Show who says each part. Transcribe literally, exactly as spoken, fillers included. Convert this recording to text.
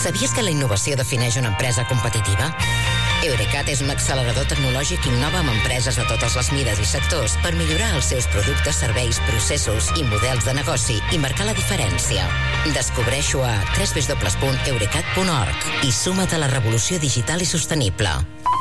Speaker 1: Sabies que la innovació defineix una empresa competitiva? Eurecat és un accelerador tecnològic que innova amb empreses de totes les mides i sectors per millorar els seus productes, serveis, processos i models de negoci i marcar la diferència. Descobreixo a w w w punt eurecat punt org i suma't a la revolució digital i sostenible.